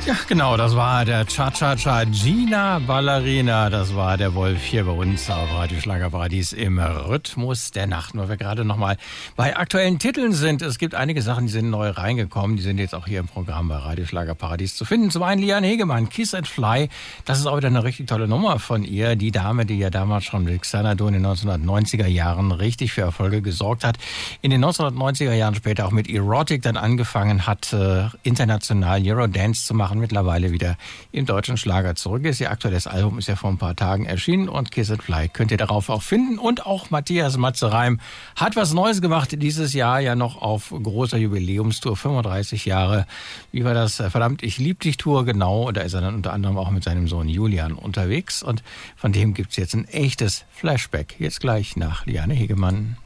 Ja, genau, das war der Cha-Cha-Cha Gina Ballerina. Das war der Wolf hier bei uns auf Radio Schlagerparadies im Rhythmus der Nacht. Wo wir gerade nochmal bei aktuellen Titeln sind. Es gibt einige Sachen, die sind neu reingekommen. Die sind jetzt auch hier im Programm bei Radio Schlagerparadies zu finden. Zum einen Liane Hegemann, Kiss and Fly. Das ist auch wieder eine richtig tolle Nummer von ihr. Die Dame, die ja damals schon mit Xanadu in den 1990er Jahren richtig für Erfolge gesorgt hat. In den 1990er Jahren später auch mit Erotic dann angefangen hat, international Eurodance zu machen. Mittlerweile wieder im deutschen Schlager zurück ist. Ihr aktuelles Album ist ja vor ein paar Tagen erschienen und Kiss and Fly könnt ihr darauf auch finden. Und auch Matthias Matze Reim hat was Neues gemacht dieses Jahr ja noch auf großer Jubiläumstour, 35 Jahre. Wie war das? Verdammt, ich lieb dich Tour, genau. Und da ist er dann unter anderem auch mit seinem Sohn Julian unterwegs und von dem gibt's jetzt ein echtes Flashback. Jetzt gleich nach Liane Hegemann.